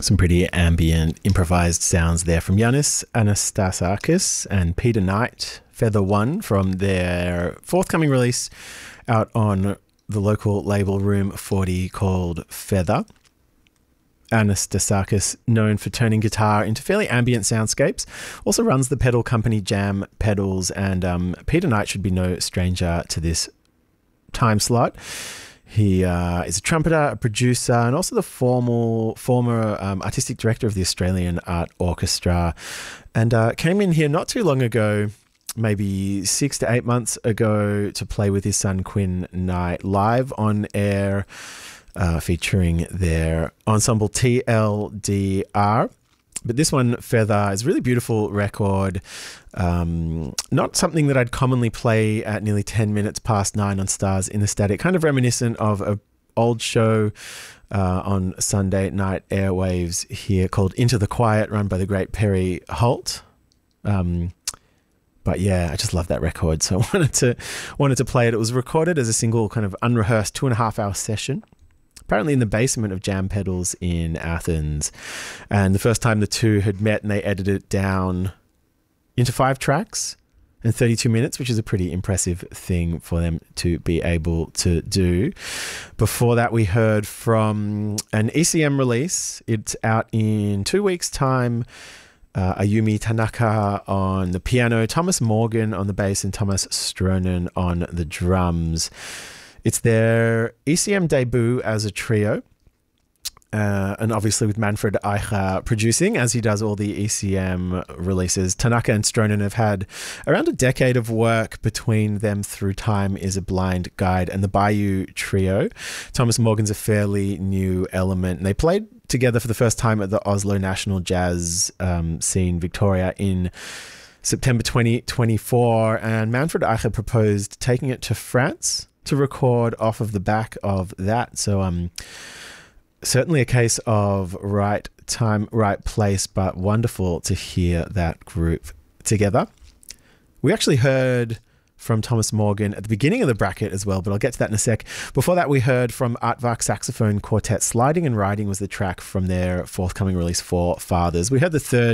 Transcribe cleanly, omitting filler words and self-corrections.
Some pretty ambient improvised sounds there from Yannis Anastasakis and Peter Knight, Feather One, from their forthcoming release out on the local label Room 40 called Feather. Anastasakis, known for turning guitar into fairly ambient soundscapes, also runs the pedal company Jam Pedals, and Peter Knight should be no stranger to this time slot. He is a trumpeter, a producer, and also the former artistic director of the Australian Art Orchestra, and came in here not too long ago, maybe 6 to 8 months ago, to play with his son Quinn Knight live on air, featuring their ensemble TLDR. But this one, Feather, is a really beautiful record. Not something that I'd commonly play at nearly 10 minutes past 9 on Stars in the Static. Kind of reminiscent of an old show on Sunday night airwaves here called Into the Quiet, run by the great Perry Holt. But yeah, I just love that record, so I wanted to play it. It was recorded as a single, kind of unrehearsed 2.5-hour session, apparently in the basement of Jam Pedals in Athens. And the first time the two had met, and they edited it down into 5 tracks in 32 minutes, which is a pretty impressive thing for them to be able to do. Before that, we heard from an ECM release. It's out in 2 weeks' time. Ayumi Tanaka on the piano, Thomas Morgan on the bass, and Thomas Stronen on the drums. It's their ECM debut as a trio, and obviously with Manfred Eicher producing, as he does all the ECM releases. Tanaka and Stronen have had around a decade of work between them through Time is a Blind Guide and the Bayou Trio. Thomas Morgan's a fairly new element, and they played together for the first time at the Oslo National Jazz Scene Victoria in September 2024, and Manfred Eicher proposed taking it to France to record off of the back of that. So certainly a case of right time, right place, but wonderful to hear that group together. We actually heard from Thomas Morgan at the beginning of the bracket as well, but I'll get to that in a sec. Before that, we heard from Artvark Saxophone Quartet. Sliding and Riding was the track from their forthcoming release, For Fathers. We heard the third